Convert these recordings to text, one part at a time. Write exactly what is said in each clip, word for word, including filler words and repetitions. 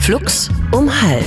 Flux um halb.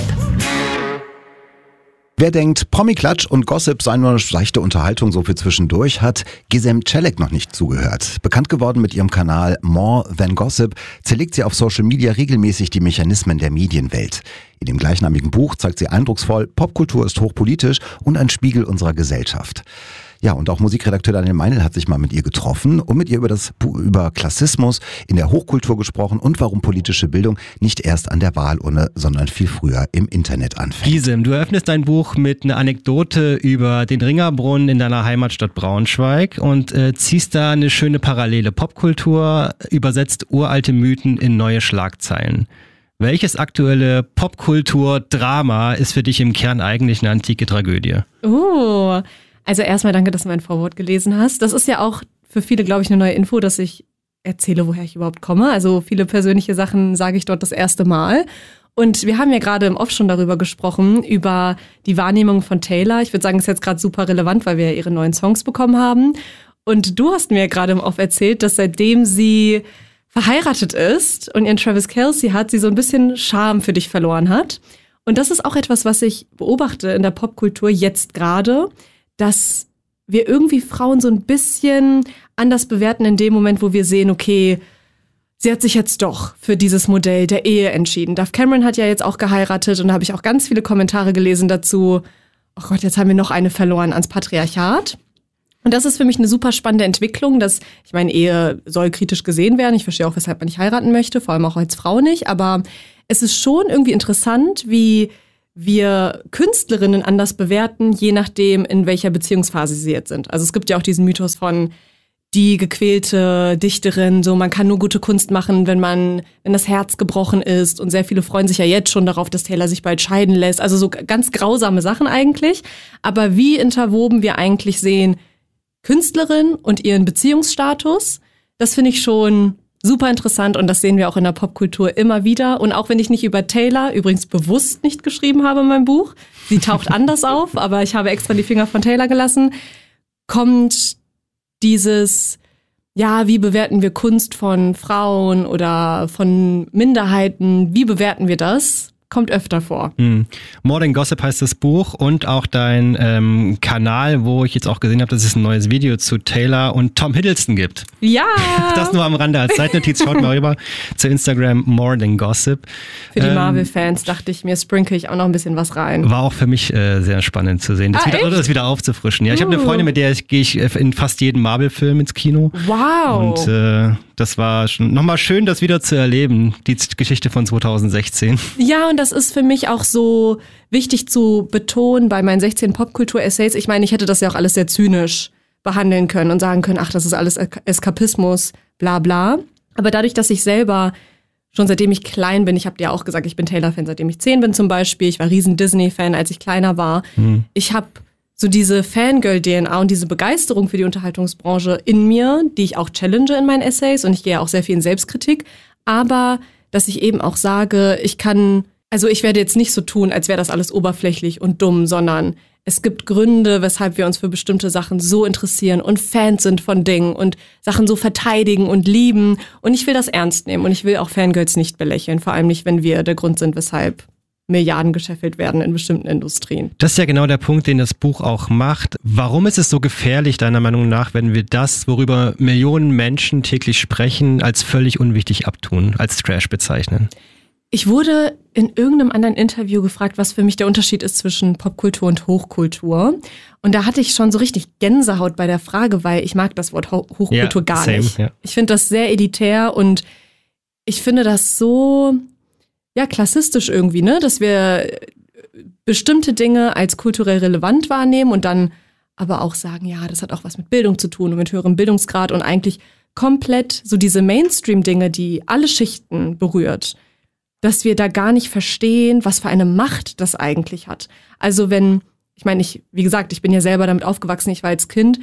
Wer denkt, Promi-Klatsch und Gossip seien nur eine seichte Unterhaltung so für zwischendurch, hat Gizem Celik noch nicht zugehört. Bekannt geworden mit ihrem Kanal More Than Gossip, zerlegt sie auf Social Media regelmäßig die Mechanismen der Medienwelt. In dem gleichnamigen Buch zeigt sie eindrucksvoll, Popkultur ist hochpolitisch und ein Spiegel unserer Gesellschaft. Ja, und auch Musikredakteur Daniel Meinl hat sich mal mit ihr getroffen und mit ihr über das über Klassismus in der Hochkultur gesprochen und warum politische Bildung nicht erst an der Wahlurne, sondern viel früher im Internet anfängt. Gizem, du eröffnest dein Buch mit einer Anekdote über den Ringerbrunnen in deiner Heimatstadt Braunschweig und äh, ziehst da eine schöne Parallele. Popkultur übersetzt uralte Mythen in neue Schlagzeilen. Welches aktuelle Popkultur-Drama ist für dich im Kern eigentlich eine antike Tragödie? Oh, also erstmal danke, dass du mein Vorwort gelesen hast. Das ist ja auch für viele, glaube ich, eine neue Info, dass ich erzähle, woher ich überhaupt komme. Also viele persönliche Sachen sage ich dort das erste Mal. Und wir haben ja gerade im Off schon darüber gesprochen, über die Wahrnehmung von Taylor. Ich würde sagen, ist jetzt gerade super relevant, weil wir ja ihre neuen Songs bekommen haben. Und du hast mir gerade im Off erzählt, dass seitdem sie verheiratet ist und ihren Travis Kelce hat, sie so ein bisschen Charme für dich verloren hat. Und das ist auch etwas, was ich beobachte in der Popkultur jetzt gerade, dass wir irgendwie Frauen so ein bisschen anders bewerten in dem Moment, wo wir sehen, okay, sie hat sich jetzt doch für dieses Modell der Ehe entschieden. Dove Cameron hat ja jetzt auch geheiratet und da habe ich auch ganz viele Kommentare gelesen dazu, oh Gott, jetzt haben wir noch eine verloren ans Patriarchat. Und das ist für mich eine super spannende Entwicklung, dass, ich meine, Ehe soll kritisch gesehen werden. Ich verstehe auch, weshalb man nicht heiraten möchte, vor allem auch als Frau nicht. Aber es ist schon irgendwie interessant, wie wir Künstlerinnen anders bewerten, je nachdem, in welcher Beziehungsphase sie jetzt sind. Also es gibt ja auch diesen Mythos von die gequälte Dichterin, so man kann nur gute Kunst machen, wenn man, wenn das Herz gebrochen ist. Und sehr viele freuen sich ja jetzt schon darauf, dass Taylor sich bald scheiden lässt. Also so ganz grausame Sachen eigentlich. Aber wie interwoben wir eigentlich sehen, Künstlerin und ihren Beziehungsstatus, das finde ich schon super interessant und das sehen wir auch in der Popkultur immer wieder. Und auch wenn ich nicht über Taylor, übrigens bewusst nicht geschrieben habe in meinem Buch, sie taucht anders auf, aber ich habe extra die Finger von Taylor gelassen, kommt dieses, ja, wie bewerten wir Kunst von Frauen oder von Minderheiten, wie bewerten wir das? Kommt öfter vor. Hm. More Than Gossip heißt das Buch und auch dein ähm, Kanal, wo ich jetzt auch gesehen habe, dass es ein neues Video zu Taylor und Tom Hiddleston gibt. Ja! Das nur am Rande als Seitennotiz. Schaut mal rüber zu Instagram More Than Gossip. Für die ähm, Marvel-Fans dachte ich mir, sprinkle ich auch noch ein bisschen was rein. War auch für mich äh, sehr spannend zu sehen, das, ah, wieder, das wieder aufzufrischen. Ja, ich uh. habe eine Freundin, mit der ich, gehe ich in fast jeden Marvel-Film ins Kino. Wow! Und äh, das war schon nochmal schön, das wieder zu erleben, die Geschichte von zwanzig sechzehn. Ja, und das ist für mich auch so wichtig zu betonen bei meinen sechzehn Popkultur-Essays. Ich meine, ich hätte das ja auch alles sehr zynisch behandeln können und sagen können, ach, das ist alles Eskapismus, bla bla. Aber dadurch, dass ich selber schon seitdem ich klein bin, ich habe dir auch gesagt, ich bin Taylor-Fan, seitdem ich zehn bin zum Beispiel. Ich war riesen Disney-Fan, als ich kleiner war. Hm. Ich habe so diese Fangirl-D N A und diese Begeisterung für die Unterhaltungsbranche in mir, die ich auch challenge in meinen Essays und ich gehe ja auch sehr viel in Selbstkritik, aber dass ich eben auch sage, ich kann, also ich werde jetzt nicht so tun, als wäre das alles oberflächlich und dumm, sondern es gibt Gründe, weshalb wir uns für bestimmte Sachen so interessieren und Fans sind von Dingen und Sachen so verteidigen und lieben und ich will das ernst nehmen und ich will auch Fangirls nicht belächeln, vor allem nicht, wenn wir der Grund sind, weshalb Milliarden gescheffelt werden in bestimmten Industrien. Das ist ja genau der Punkt, den das Buch auch macht. Warum ist es so gefährlich, deiner Meinung nach, wenn wir das, worüber Millionen Menschen täglich sprechen, als völlig unwichtig abtun, als Trash bezeichnen? Ich wurde in irgendeinem anderen Interview gefragt, was für mich der Unterschied ist zwischen Popkultur und Hochkultur. Und da hatte ich schon so richtig Gänsehaut bei der Frage, weil ich mag das Wort Ho- Hochkultur ja, gar same, nicht. Ja. Ich finde das sehr elitär und ich finde das so ja, klassistisch irgendwie, ne, dass wir bestimmte Dinge als kulturell relevant wahrnehmen und dann aber auch sagen, ja, das hat auch was mit Bildung zu tun und mit höherem Bildungsgrad und eigentlich komplett so diese Mainstream-Dinge, die alle Schichten berührt, dass wir da gar nicht verstehen, was für eine Macht das eigentlich hat. Also wenn, ich meine, ich, wie gesagt, ich bin ja selber damit aufgewachsen, ich war als Kind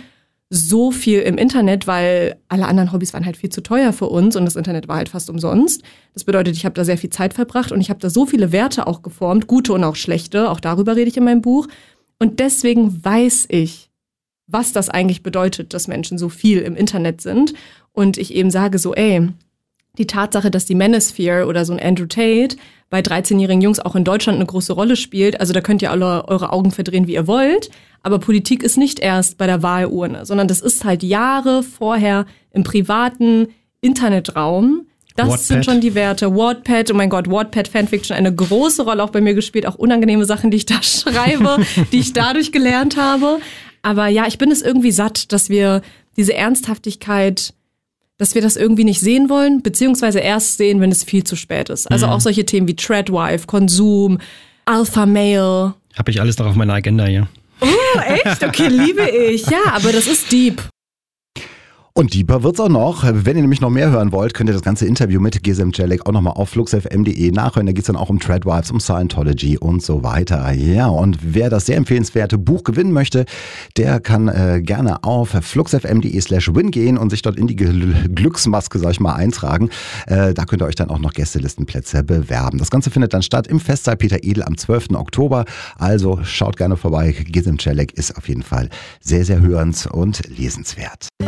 so viel im Internet, weil alle anderen Hobbys waren halt viel zu teuer für uns und das Internet war halt fast umsonst. Das bedeutet, ich habe da sehr viel Zeit verbracht und ich habe da so viele Werte auch geformt, gute und auch schlechte, auch darüber rede ich in meinem Buch. Und deswegen weiß ich, was das eigentlich bedeutet, dass Menschen so viel im Internet sind. Und ich eben sage so, ey, die Tatsache, dass die Manosphere oder so ein Andrew Tate bei dreizehnjährigen Jungs auch in Deutschland eine große Rolle spielt. Also da könnt ihr alle eure Augen verdrehen, wie ihr wollt. Aber Politik ist nicht erst bei der Wahlurne, sondern das ist halt Jahre vorher im privaten Internetraum. Das Wattpad. sind schon die Werte. Wattpad, oh mein Gott, Wattpad Fanfiction, eine große Rolle auch bei mir gespielt. Auch unangenehme Sachen, die ich da schreibe, die ich dadurch gelernt habe. Aber ja, ich bin es irgendwie satt, dass wir diese Ernsthaftigkeit, dass wir das irgendwie nicht sehen wollen, beziehungsweise erst sehen, wenn es viel zu spät ist. Also Mhm. auch solche Themen wie Treadwife, Konsum, Alpha Male. Habe ich alles noch auf meiner Agenda hier. Oh, echt? Okay, liebe ich. Ja, aber das ist deep. Und deeper wird's auch noch. Wenn ihr nämlich noch mehr hören wollt, könnt ihr das ganze Interview mit Gizem Celik auch nochmal auf fluxfm punkt de nachhören. Da geht's dann auch um Treadwives, um Scientology und so weiter. Ja, und wer das sehr empfehlenswerte Buch gewinnen möchte, der kann äh, gerne auf fluxfm punkt de slash win gehen und sich dort in die Gl- Glücksmaske, sag ich mal, eintragen. Äh, da könnt ihr euch dann auch noch Gästelistenplätze bewerben. Das Ganze findet dann statt im Festsaal Peter Edel am zwölften Oktober. Also schaut gerne vorbei. Gizem Celik ist auf jeden Fall sehr, sehr hörens- und lesenswert.